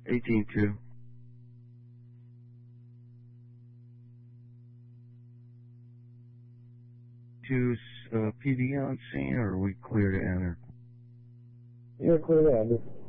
18-2. PD on scene, or are we clear to enter? You're clear to enter.